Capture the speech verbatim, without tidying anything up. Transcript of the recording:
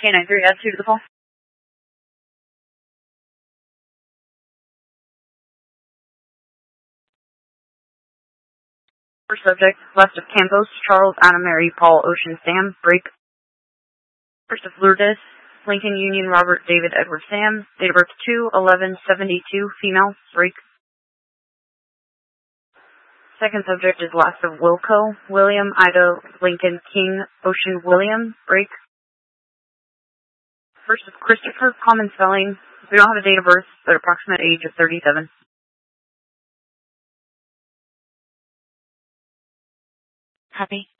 K nine three, add two to the call. First subject, west of Campos, Charles, Anna Mary, Paul, Ocean, Sam, break. First of Lourdes, Lincoln, Union, Robert, David, Edward, Sam, date of birth two eleven seventy-two, female, break. Second subject is last of Wilco, William, Ida, Lincoln, King, Ocean, William, break. First of Christopher, common spelling. We don't have a date of birth, but approximate age of thirty-seven. Copy.